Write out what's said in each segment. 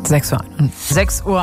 6:41 Uhr,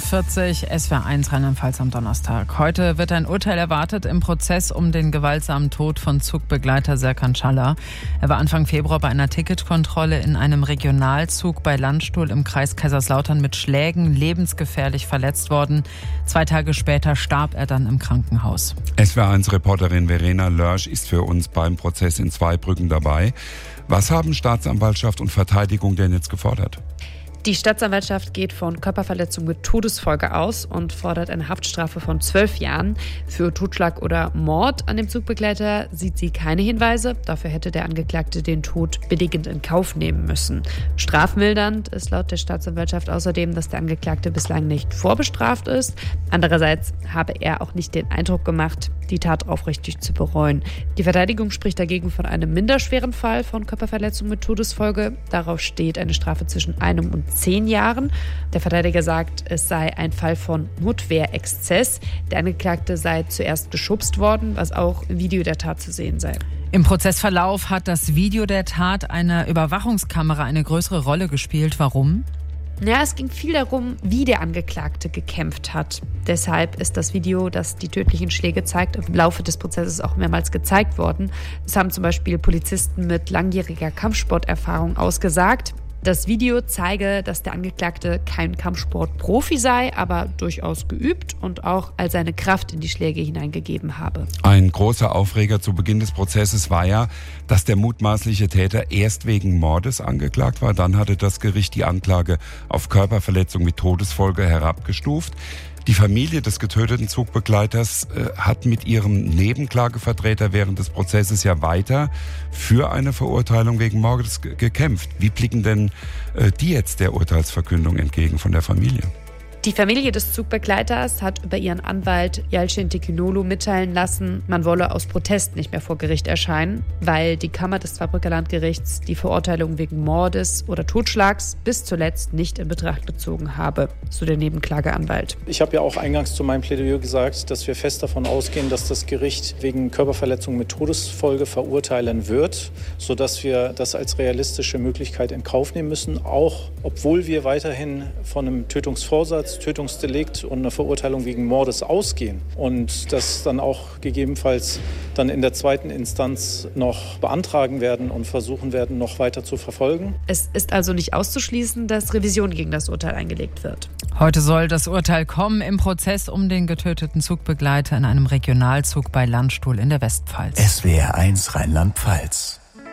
SWR1 Rheinland-Pfalz am Donnerstag. Heute wird ein Urteil erwartet im Prozess um den gewaltsamen Tod von Zugbegleiter Serkan Çalhar. Er war Anfang Februar bei einer Ticketkontrolle in einem Regionalzug bei Landstuhl im Kreis Kaiserslautern mit Schlägen lebensgefährlich verletzt worden. 2 Tage später starb er dann im Krankenhaus. SWR1-Reporterin Verena Lörsch ist für uns beim Prozess in Zweibrücken dabei. Was haben Staatsanwaltschaft und Verteidigung denn jetzt gefordert? Die Staatsanwaltschaft geht von Körperverletzung mit Todesfolge aus und fordert eine Haftstrafe von 12 Jahren. Für Totschlag oder Mord an dem Zugbegleiter sieht sie keine Hinweise. Dafür hätte der Angeklagte den Tod billigend in Kauf nehmen müssen. Strafmildernd ist laut der Staatsanwaltschaft außerdem, dass der Angeklagte bislang nicht vorbestraft ist. Andererseits habe er auch nicht den Eindruck gemacht, die Tat aufrichtig zu bereuen. Die Verteidigung spricht dagegen von einem minderschweren Fall von Körperverletzung mit Todesfolge. Darauf steht eine Strafe zwischen 1 und 10 Jahren. Der Verteidiger sagt, es sei ein Fall von Notwehrexzess. Der Angeklagte sei zuerst geschubst worden, was auch im Video der Tat zu sehen sei. Im Prozessverlauf hat das Video der Tat einer Überwachungskamera eine größere Rolle gespielt. Warum? Ja, es ging viel darum, wie der Angeklagte gekämpft hat. Deshalb ist das Video, das die tödlichen Schläge zeigt, im Laufe des Prozesses auch mehrmals gezeigt worden. Es haben zum Beispiel Polizisten mit langjähriger Kampfsporterfahrung ausgesagt. Das Video zeige, dass der Angeklagte kein Kampfsportprofi sei, aber durchaus geübt und auch all seine Kraft in die Schläge hineingegeben habe. Ein großer Aufreger zu Beginn des Prozesses war ja, dass der mutmaßliche Täter erst wegen Mordes angeklagt war. Dann hatte das Gericht die Anklage auf Körperverletzung mit Todesfolge herabgestuft. Die Familie des getöteten Zugbegleiters hat mit ihrem Nebenklagevertreter während des Prozesses ja weiter für eine Verurteilung wegen Mordes gekämpft. Wie blicken denn die jetzt der Urteilsverkündung entgegen von der Familie? Die Familie des Zugbegleiters hat über ihren Anwalt Yalcin Tekinolu mitteilen lassen, man wolle aus Protest nicht mehr vor Gericht erscheinen, weil die Kammer des Zweibrücker Landgerichts die Verurteilung wegen Mordes oder Totschlags bis zuletzt nicht in Betracht gezogen habe, so der Nebenklageanwalt. Ich habe ja auch eingangs zu meinem Plädoyer gesagt, dass wir fest davon ausgehen, dass das Gericht wegen Körperverletzung mit Todesfolge verurteilen wird, sodass wir das als realistische Möglichkeit in Kauf nehmen müssen, auch obwohl wir weiterhin von einem Tötungsvorsatz, Tötungsdelikt und einer Verurteilung wegen Mordes ausgehen und das dann auch gegebenenfalls dann in der zweiten Instanz noch beantragen werden und versuchen werden, noch weiter zu verfolgen. Es ist also nicht auszuschließen, dass Revision gegen das Urteil eingelegt wird. Heute soll das Urteil kommen im Prozess um den getöteten Zugbegleiter in einem Regionalzug bei Landstuhl in der Westpfalz. SWR1 Rheinland-Pfalz.